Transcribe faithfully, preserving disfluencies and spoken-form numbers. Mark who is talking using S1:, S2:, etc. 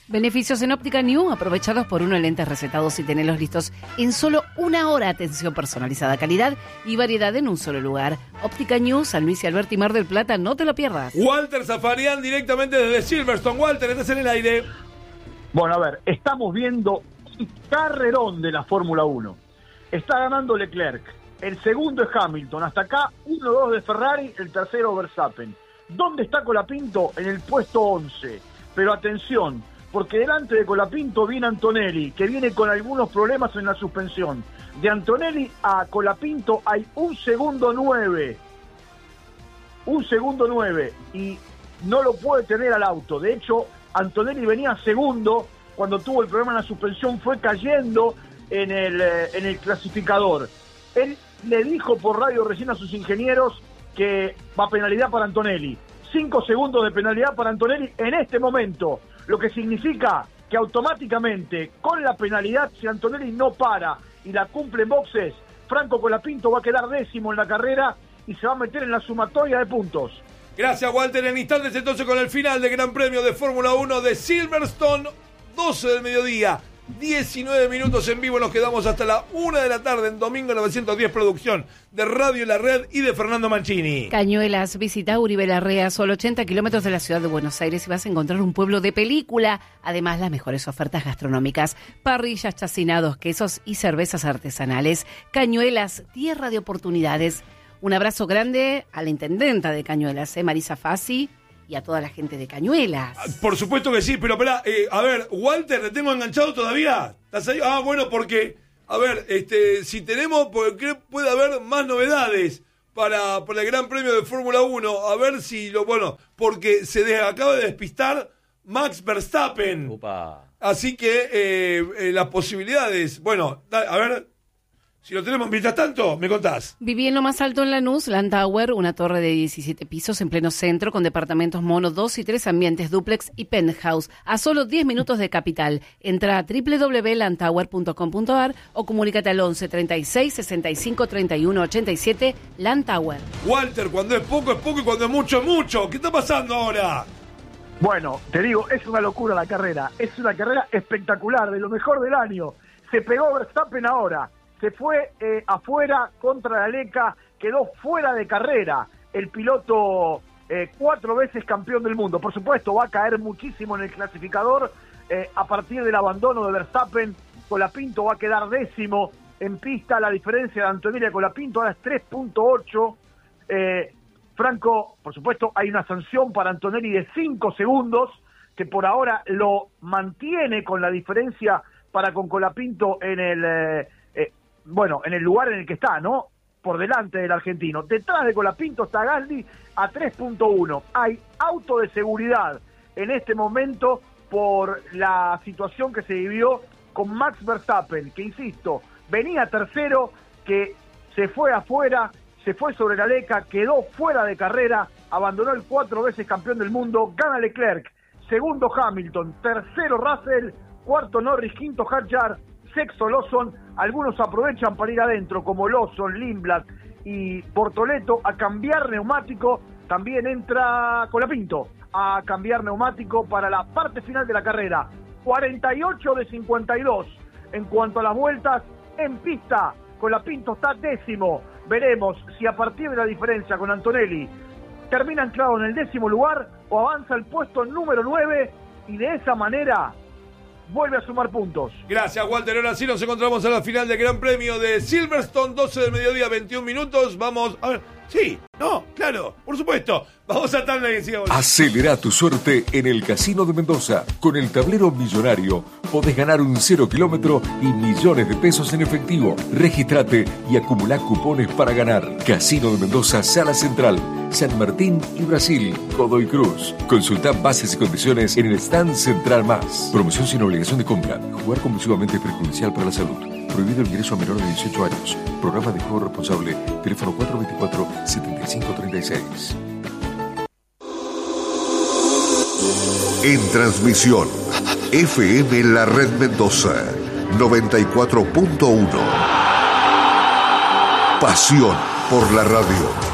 S1: Beneficios en Óptica New, aprovechados por uno lentes recetados y tenerlos listos en solo una hora. Atención personalizada, calidad y variedad en un solo lugar. Óptica New, San Luis y Alberti, Mar del Plata, no te lo pierdas.
S2: Walter Zafarian, directamente desde Silverstone. Walter, estás en el aire.
S3: Bueno, a ver, estamos viendo un carrerón de la Fórmula uno. Está ganando Leclerc, el segundo es Hamilton, hasta acá uno dos de Ferrari, el tercero Verstappen. ¿Dónde está Colapinto? En el puesto once. Pero atención, porque delante de Colapinto viene Antonelli, que viene con algunos problemas en la suspensión. De Antonelli a Colapinto hay un segundo nueve. Un segundo nueve. Y no lo puede tener al auto. De hecho, Antonelli venía segundo. Cuando tuvo el problema en la suspensión, fue cayendo en el, en el clasificador. Él le dijo por radio recién a sus ingenieros que va penalidad para Antonelli. Cinco segundos de penalidad para Antonelli en este momento. Lo que significa que automáticamente, con la penalidad, si Antonelli no para y la cumple en boxes, Franco Colapinto va a quedar décimo en la carrera y se va a meter en la sumatoria de puntos.
S2: Gracias, Walter. En instantes entonces con el final del Gran Premio de Fórmula uno de Silverstone, doce del mediodía, diecinueve minutos en vivo. Nos quedamos hasta la una de la tarde en Domingo novecientos diez, producción de Radio La Red y de Fernando Mancini.
S1: Cañuelas, visita Uribe Larrea, solo ochenta kilómetros de la ciudad de Buenos Aires y vas a encontrar un pueblo de película. Además, las mejores ofertas gastronómicas, parrillas, chacinados, quesos y cervezas artesanales. Cañuelas, tierra de oportunidades. Un abrazo grande a la intendenta de Cañuelas, ¿eh? Marisa Fassi, y a toda la gente de Cañuelas.
S2: Por supuesto que sí, pero espera, eh, a ver, Walter, ¿te tengo enganchado todavía? ¿Estás ahí? Ah, bueno, porque, a ver, este, si tenemos, porque puede haber más novedades para, para el Gran Premio de Fórmula uno, a ver si lo, bueno, porque se de, acaba de despistar Max Verstappen.
S4: Upa.
S2: Así que eh, eh, las posibilidades, bueno, da, a ver... Si lo tenemos, mientras tanto, me contás.
S1: Viví en lo más alto en Lanús, Land Tower, una torre de diecisiete pisos en pleno centro con departamentos mono, dos y tres ambientes, dúplex y penthouse, a solo diez minutos de Capital. Entra a doble u doble u doble u punto land tower punto com punto a r o comunícate al once, treinta y seis, sesenta y cinco, treinta y uno, ochenta y siete, Land Tower.
S2: Walter, cuando es poco es poco y cuando es mucho es mucho. ¿Qué está pasando ahora?
S3: Bueno, te digo, es una locura la carrera. Es una carrera espectacular, de lo mejor del año. Se pegó Verstappen ahora. Se fue eh, afuera contra la Leca, quedó fuera de carrera el piloto eh, cuatro veces campeón del mundo. Por supuesto, va a caer muchísimo en el clasificador eh, a partir del abandono de Verstappen. Colapinto va a quedar décimo en pista. La diferencia de Antonelli a Colapinto ahora es tres punto ocho. Eh, Franco, por supuesto, hay una sanción para Antonelli de cinco segundos, que por ahora lo mantiene con la diferencia para con Colapinto en el... Eh, bueno, en el lugar en el que está, ¿no? Por delante del argentino. Detrás de Colapinto está Gasly a tres punto uno. Hay auto de seguridad en este momento por la situación que se vivió con Max Verstappen, que insisto, venía tercero, que se fue afuera, se fue sobre la Leca, quedó fuera de carrera, abandonó el cuatro veces campeón del mundo, gana Leclerc, segundo Hamilton, tercero Russell, cuarto Norris, quinto Hadjar, sexto Lawson. Algunos aprovechan para ir adentro, como Lawson, Lindblad y Bortoleto, a cambiar neumático. También entra Colapinto a cambiar neumático para la parte final de la carrera. cuarenta y ocho de cincuenta y dos en cuanto a las vueltas en pista. Colapinto está décimo. Veremos si a partir de la diferencia con Antonelli termina anclado en el décimo lugar o avanza al puesto número nueve y de esa manera vuelve a sumar puntos.
S2: Gracias, Walter. Ahora sí nos encontramos a la final del Gran Premio de Silverstone, doce del mediodía, veintiún minutos. Vamos, a ver, sí, no, claro, por supuesto. Vamos a darle y sigamos.
S5: Acelera tu suerte en el Casino de Mendoza. Con el tablero millonario podés ganar un cero kilómetro y millones de pesos en efectivo. Regístrate y acumulá cupones para ganar. Casino de Mendoza, Sala Central, San Martín y Brasil, Godoy Cruz. Consulta bases y condiciones en el stand Central Más. Promoción sin obligación de compra. Jugar compulsivamente es perjudicial para la salud. Prohibido el ingreso a menores de dieciocho años. Programa de juego responsable. Teléfono cuatro dos cuatro, siete cinco tres seis.
S6: En transmisión, F M La Red Mendoza, noventa y cuatro punto uno. Pasión por la radio.